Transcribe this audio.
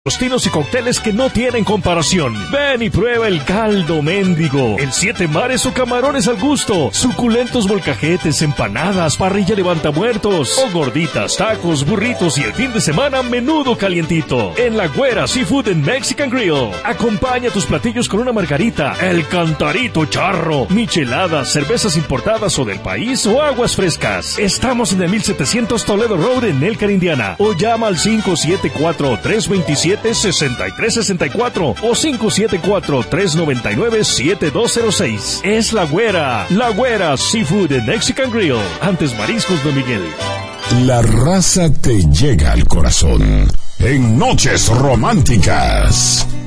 Tostinos y cócteles que no tienen comparación. Ven y prueba el caldo mendigo, el 7 mares o camarones al gusto, suculentos molcajetes, empanadas, parrilla levantamuertos o gorditas, tacos, burritos y el fin de semana menudo calientito. En La Güera Seafood and Mexican Grill. Acompaña tus platillos con una margarita, el cantarito charro, micheladas, cervezas importadas o del país o aguas frescas. Estamos en el 1700 Toledo Road en Elkhart, Indiana. O llama al 574-327-6364 o 574-399-7206. Es La Güera Seafood and Mexican Grill. Antes Mariscos Don Miguel. La raza te llega al corazón en Noches Románticas.